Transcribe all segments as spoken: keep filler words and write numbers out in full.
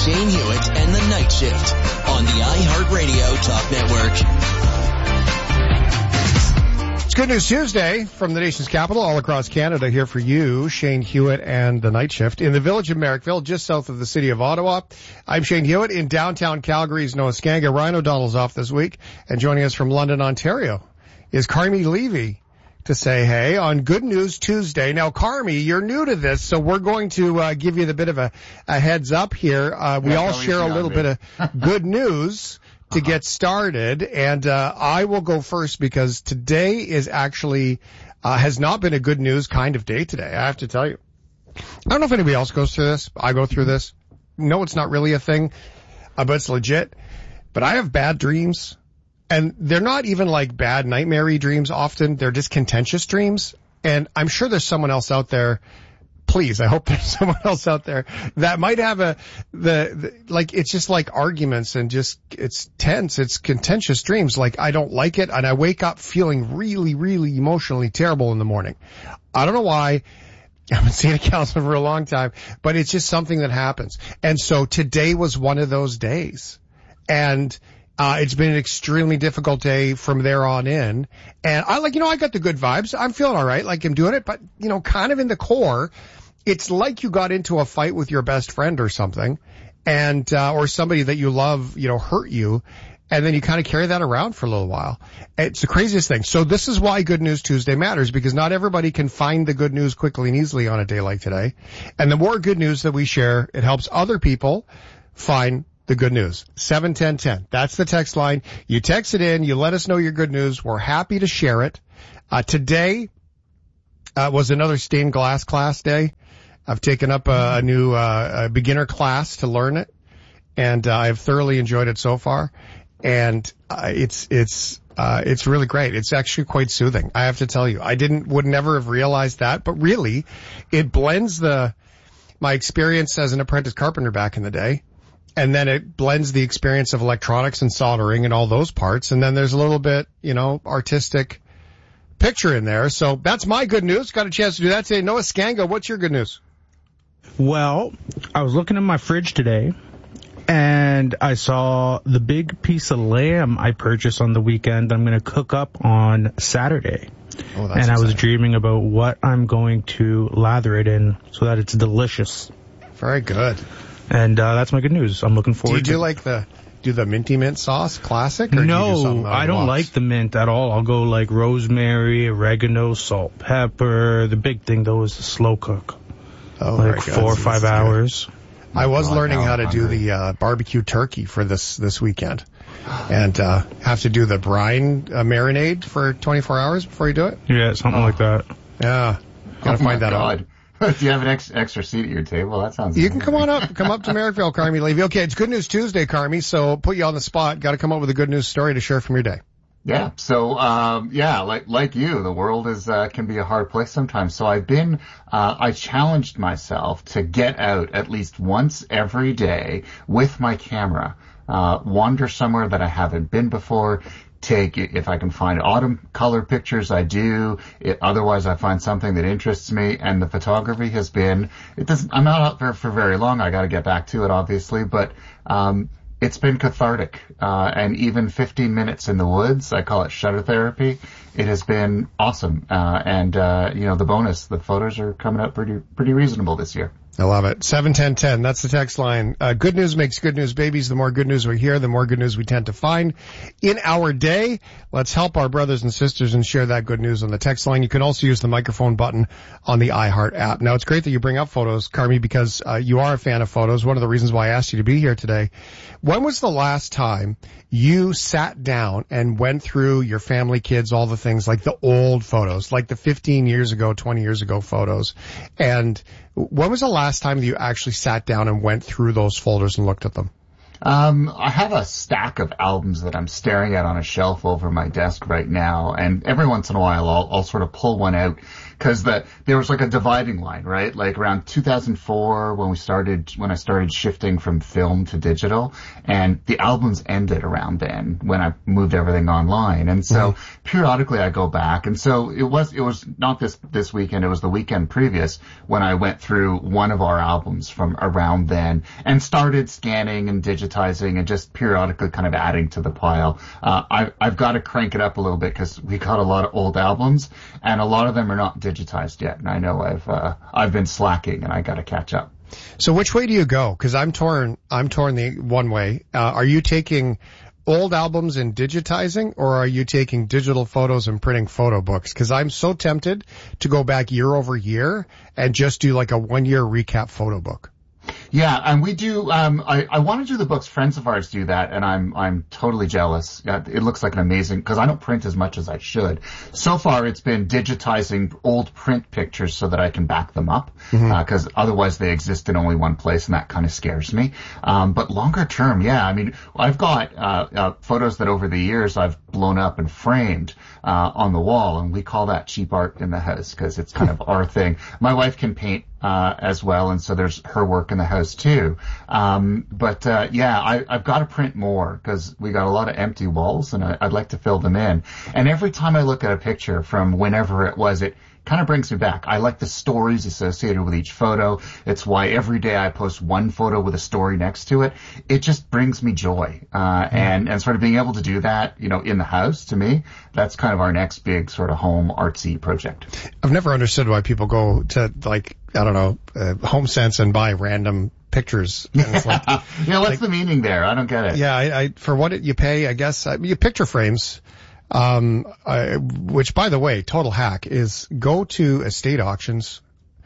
Shane Hewitt and the Night Shift on the iHeartRadio Talk Network. It's Good News Tuesday from the nation's capital, all across Canada, here for you, Shane Hewitt and the Night Shift. In the village of Merrickville, just south of the city of Ottawa, I'm Shane Hewitt. In downtown Calgary's Noaskanga, Ryan O'Donnell's off this week. And joining us from London, Ontario, is Carmi Levy to say hey on Good News Tuesday. Now, Carmi, you're new to this, so we're going to uh, give you the bit of a, a heads up here. Uh, we yeah, all share a little bit of good news to get started, and uh I will go first because today is actually uh has not been a good news kind of day today, I have to tell you. I don't know if anybody else goes through this. I go through this. No, it's not really a thing, uh, but it's legit. But I have bad dreams, and they're not even like bad nightmare-y dreams often. They're just contentious dreams, and I'm sure there's someone else out there. Please, I hope there's someone else out there that might have a, the, the, like, it's just like arguments and just, it's tense, it's contentious dreams. Like, I don't like it, and I wake up feeling really, really emotionally terrible in the morning. I don't know why. I haven't seen a counselor for a long time, but it's just something that happens. And so today was one of those days. And, uh, it's been an extremely difficult day from there on in. And I like, you know, I got the good vibes. I'm feeling all right, like I'm doing it, but, you know, kind of in the core, it's like you got into a fight with your best friend or something, and, uh, or somebody that you love, you know, hurt you, and then you kind of carry that around for a little while. It's the craziest thing. So this is why Good News Tuesday matters, because not everybody can find the good news quickly and easily on a day like today. And the more good news that we share, it helps other people find the good news. seven ten ten. That's the text line. You text it in. You let us know your good news. We're happy to share it. Uh, today, uh, was another stained glass class day. I've taken up a, a new, uh, a beginner class to learn it, and uh, I've thoroughly enjoyed it so far. And, uh, it's, it's, uh, it's really great. It's actually quite soothing, I have to tell you. I didn't, would never have realized that, but really, it blends the, my experience as an apprentice carpenter back in the day. And then it blends the experience of electronics and soldering and all those parts. And then there's a little bit, you know, artistic picture in there. So that's my good news. Got a chance to do that today. Noaskanga, what's your good news? Well, I was looking in my fridge today, and I saw the big piece of lamb I purchased on the weekend I'm going to cook up on Saturday. Oh, that's and I was exciting. dreaming about what I'm going to lather it in so that it's delicious. Very good. And uh that's my good news. I'm looking forward to Do you do like the do the minty mint sauce classic? Or no, do you do something I don't like the mint at all. I'll go like rosemary, oregano, salt, pepper. The big thing though is the slow cook. Oh, like very good. four or five That's hours. Good. I was God, learning now how I'm to do hungry. the uh barbecue turkey for this this weekend, and uh have to do the brine uh, marinade for twenty-four hours before you do it. Yeah, something Oh. like that. Yeah, gotta Oh my find that out. God. Do you have an ex- extra seat at your table? That sounds You can amazing. come on up. Come up to Merrickville, Carmi Levy. Okay, it's Good News Tuesday, Carmi, so put you on the spot. Got to come up with a good news story to share from your day. Yeah. So, um, yeah, like, like you, the world is, uh, can be a hard place sometimes. So I've been, uh, I challenged myself to get out at least once every day with my camera, uh, wander somewhere that I haven't been before. Take, if I can find autumn color pictures, I do. It, otherwise, I find something that interests me. And the photography has been, it doesn't, I'm not out there for very long. I got to get back to it, obviously, but, um, it's been cathartic. Uh, and even fifteen minutes in the woods, I call it shutter therapy. It has been awesome. Uh, and, uh, you know, the bonus, the photos are coming out pretty, pretty reasonable this year. I love it. seven ten ten. That's the text line. Uh, good news makes good news babies. The more good news we hear, the more good news we tend to find in our day. Let's help our brothers and sisters and share that good news on the text line. You can also use the microphone button on the iHeart app. Now, it's great that you bring up photos, Carmi, because uh, you are a fan of photos. One of the reasons why I asked you to be here today. When was the last time you sat down and went through your family, kids, all the things, like the old photos, like the fifteen years ago, twenty years ago photos? And when was the last time that you actually sat down and went through those folders and looked at them? Um, I have a stack of albums that I'm staring at on a shelf over my desk right now, and every once in a while I'll, I'll sort of pull one out because the, there was like a dividing line, right? Like around two thousand four when we started, when I started shifting from film to digital, and the albums ended around then when I moved everything online. And so mm-hmm. periodically I go back, and so it was, it was not this, this weekend, it was the weekend previous when I went through one of our albums from around then and started scanning and digitizing and just periodically kind of adding to the pile. Uh, I, I've got to crank it up a little bit because we got a lot of old albums and a lot of them are not digitized yet. And I know I've, uh, I've been slacking and I got to catch up. So which way do you go? Because I'm torn, I'm torn the one way. Uh, are you taking old albums and digitizing, or are you taking digital photos and printing photo books? Because I'm so tempted to go back year over year and just do like a one year recap photo book. Yeah, and we do, um, I, I want to do the books. Friends of ours do that, and I'm, I'm totally jealous. Yeah, it looks like an amazing, because I don't print as much as I should. So far, it's been digitizing old print pictures so that I can back them up, because mm-hmm. uh, otherwise they exist in only one place, and that kind of scares me. Um, but longer term, yeah, I mean, I've got, uh, uh, photos that over the years I've blown up and framed, uh, on the wall, and we call that cheap art in the house, because it's kind of our thing. My wife can paint, uh, as well, and so there's her work in the house too. Um, but, uh, yeah, I, I've got to print more because we got a lot of empty walls and I, I'd like to fill them in. And every time I look at a picture from whenever it was, it kind of brings me back. I like the stories associated with each photo. It's why every day I post one photo with a story next to it. It just brings me joy. Uh, and, and sort of being able to do that, you know, in the house, to me, that's kind of our next big sort of home artsy project. I've never understood why people go to, like, I don't know, uh, HomeSense and buy random pictures. And it's like, yeah, what's like, the meaning there? I don't get it. Yeah, I, I for what it, you pay, I guess, I mean, you picture frames. Um, I, which by the way, total hack is go to estate auctions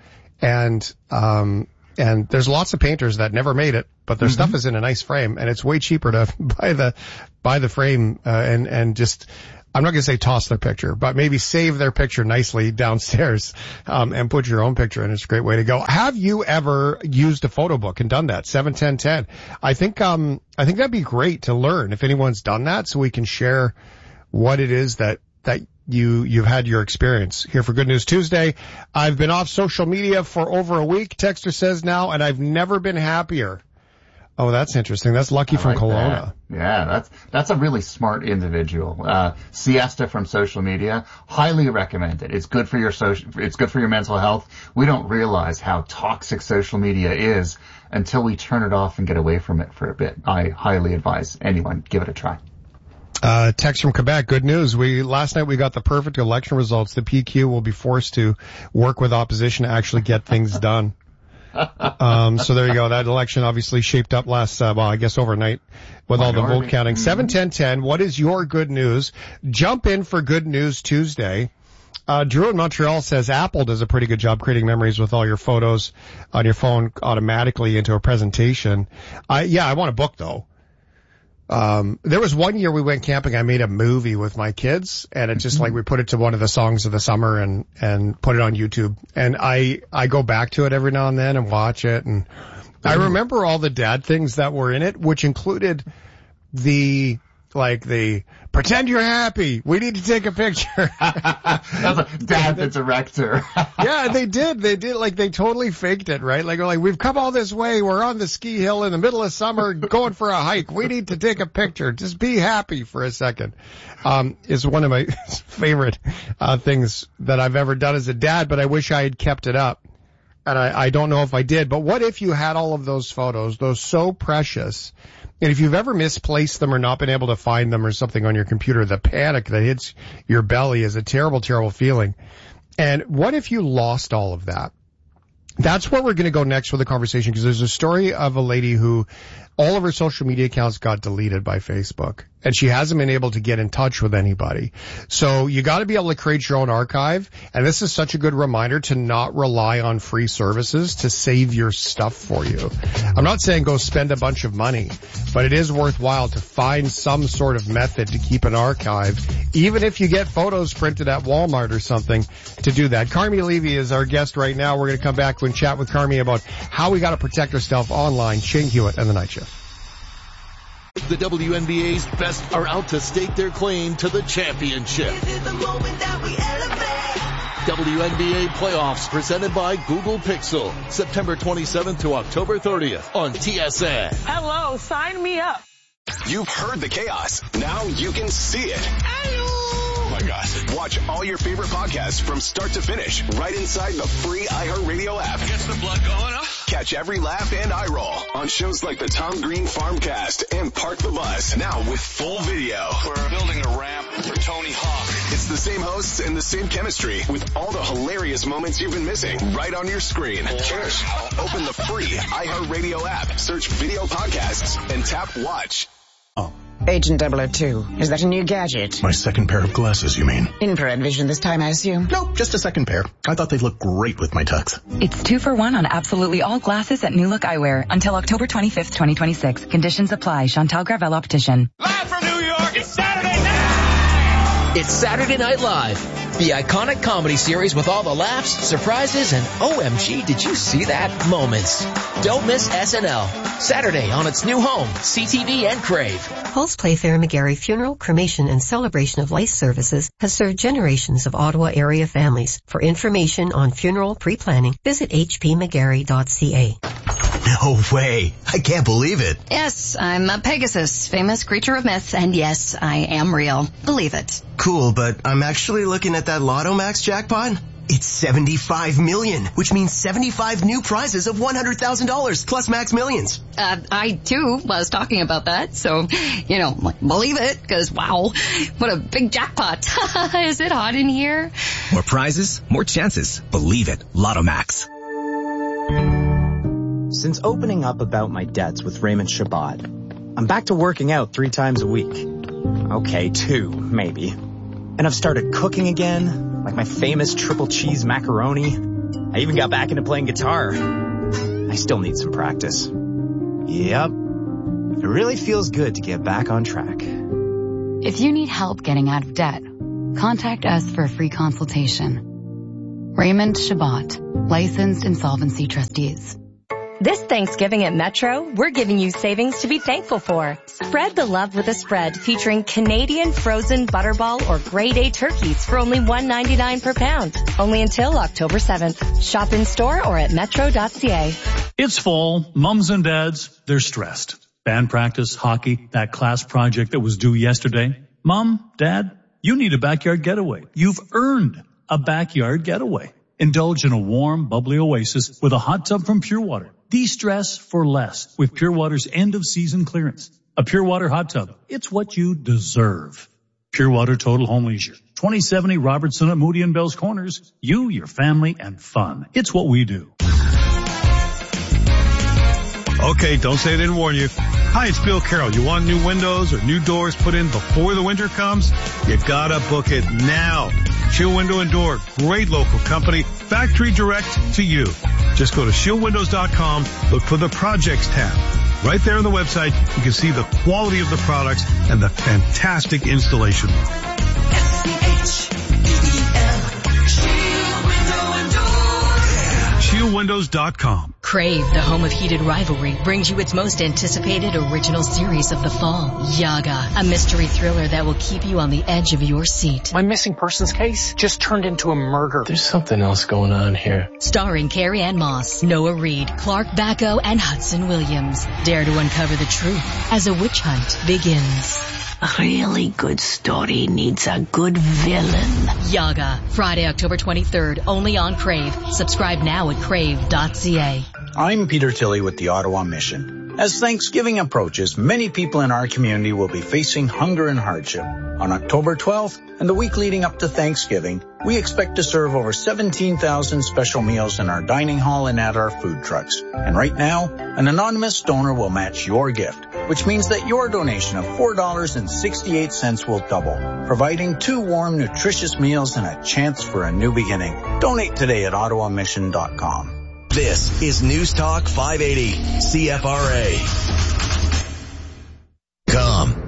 and, um, and there's lots of painters that never made it, but their mm-hmm. stuff is in a nice frame and it's way cheaper to buy the, buy the frame, uh, and, and just, I'm not going to say toss their picture, but maybe save their picture nicely downstairs, um, and put your own picture in. It's a great way to go. Have you ever used a photo book and done that? seven ten ten. I think, um, I think that'd be great to learn if anyone's done that so we can share what it is that, that you, you've had your experience. Here for Good News Tuesday. I've been off social media for over a week, Texter says now, and I've never been happier. Oh, that's interesting. That's Lucky I from like Kelowna. That. Yeah, that's, that's a really smart individual. Uh, Siesta from social media. Highly recommend it. It's good for your social, it's good for your mental health. We don't realize how toxic social media is until we turn it off and get away from it for a bit. I highly advise anyone, give it a try. Uh, text from Quebec. Good news. We, last night we got the perfect election results. The P Q will be forced to work with opposition to actually get things done. Um, so there you go. That election obviously shaped up last, uh, well, I guess overnight with all the vote counting. seven ten ten. What is your good news? Jump in for Good News Tuesday. Uh, Drew in Montreal says Apple does a pretty good job creating memories with all your photos on your phone automatically into a presentation. I, yeah, I want a book though. Um, there was one year we went camping. I made a movie with my kids and it just mm-hmm. like we put it to one of the songs of the summer and, and put it on YouTube. And I, I go back to it every now and then and watch it. And mm-hmm. I remember all the dad things that were in it, which included the, like the, pretend you're happy. We need to take a picture. That's a dad the director. Yeah, they did. They did. Like, they totally faked it, right? Like, like, we've come all this way. We're on the ski hill in the middle of summer going for a hike. We need to take a picture. Just be happy for a second. Um, is one of my favorite, uh, things that I've ever done as a dad, but I wish I had kept it up. And I, I don't know if I did, but what if you had all of those photos, those so precious, and if you've ever misplaced them or not been able to find them or something on your computer, the panic that hits your belly is a terrible, terrible feeling. And what if you lost all of that? That's where we're going to go next with the conversation, because there's a story of a lady who all of her social media accounts got deleted by Facebook, and she hasn't been able to get in touch with anybody. So you got to be able to create your own archive, and this is such a good reminder to not rely on free services to save your stuff for you. I'm not saying go spend a bunch of money, but it is worthwhile to find some sort of method to keep an archive, even if you get photos printed at Walmart or something, to do that. Carmi Levy is our guest right now. We're going to come back and chat with Carmi about how we got to protect ourselves online. Shane Hewitt and the Night Shift. The W N B A's best are out to stake their claim to the championship. This is the moment that we elevate. W N B A playoffs presented by Google Pixel. September twenty-seventh to October thirtieth on T S N. Hello, sign me up. You've heard the chaos. Now you can see it. Oh my God. Watch all your favorite podcasts from start to finish right inside the free iHeartRadio app. Gets the blood going, huh? Catch every laugh and eye roll on shows like the Tom Green Farmcast and Park the Bus. Now with full video. We're building a ramp for Tony Hawk. It's the same hosts and the same chemistry with all the hilarious moments you've been missing right on your screen. Cheers. Open the free iHeartRadio app, search video podcasts, and tap watch. Oh. Agent double oh two, is that a new gadget? My second pair of glasses, you mean? Infrared vision this time, I assume? No, just a second pair. I thought they'd look great with my tux. It's two for one on absolutely all glasses at New Look Eyewear until October twenty-fifth, twenty twenty-six. Conditions apply. Chantal Gravel Optician. Live from New York, it's Saturday night! It's Saturday Night Live, the iconic comedy series with all the laughs, surprises, and O M G, did you see that moments. Don't miss S N L. Saturday on its new home, C T V and Crave. Pulse Playfair McGarry Funeral, Cremation, and Celebration of Life Services has served generations of Ottawa area families. For information on funeral pre-planning, visit h p mcgarry dot c a. No way. I can't believe it. Yes, I'm a Pegasus, famous creature of myth, and yes, I am real. Believe it. Cool, but I'm actually looking at that Lotto Max jackpot. It's seventy-five million, which means seventy-five new prizes of one hundred thousand dollars plus Max Millions. Uh, I, too, was talking about that, so, you know, believe it, because, wow, what a big jackpot. Is it hot in here? More prizes, more chances. Believe it. Lotto Max. Since opening up about my debts with Raymond Shabbat, I'm back to working out three times a week. Okay, two, maybe. And I've started cooking again, like my famous triple cheese macaroni. I even got back into playing guitar. I still need some practice. Yep. It really feels good to get back on track. If you need help getting out of debt, contact us for a free consultation. Raymond Shabbat, licensed insolvency trustees. This Thanksgiving at Metro, we're giving you savings to be thankful for. Spread the love with a spread featuring Canadian frozen butterball or grade A turkeys for only one ninety-nine per pound. Only until October seventh. Shop in store or at metro dot c a. It's fall. Mums and dads, they're stressed. Band practice, hockey, that class project that was due yesterday. Mom, Dad, you need a backyard getaway. You've earned a backyard getaway. Indulge in a warm, bubbly oasis with a hot tub from Pure Water. De-stress for less with Pure Water's end-of-season clearance. A Pure Water hot tub. It's what you deserve. Pure Water Total Home Leisure. twenty seventy Robertson at Moody and Bell's Corners. You, your family, and fun. It's what we do. Okay, don't say I didn't warn you. Hi, it's Bill Carroll. You want new windows or new doors put in before the winter comes? You gotta book it now. Shield Window and Door, great local company, factory direct to you. Just go to shield windows dot com, look for the projects tab. Right there on the website, you can see the quality of the products and the fantastic installation. S C H E E L, Shield Window and Door. shield windows dot com. Crave, the home of heated rivalry, brings you its most anticipated original series of the fall, Yaga, a mystery thriller that will keep you on the edge of your seat. My missing persons case just turned into a murder. There's something else going on here. Starring Carrie Ann Moss, Noah Reid, Clark Bacco, and Hudson Williams. Dare to uncover the truth as a witch hunt begins. A really good story needs a good villain. Yaga, Friday, October twenty-third, only on Crave. Subscribe now at crave dot c a. I'm Peter Tilley with the Ottawa Mission. As Thanksgiving approaches, many people in our community will be facing hunger and hardship. On October twelfth and the week leading up to Thanksgiving, we expect to serve over seventeen thousand special meals in our dining hall and at our food trucks. And right now, an anonymous donor will match your gift, which means that your donation of four dollars and sixty-eight cents will double, providing two warm, nutritious meals and a chance for a new beginning. Donate today at ottawa mission dot com. This is News Talk five eighty, C F R A. Com.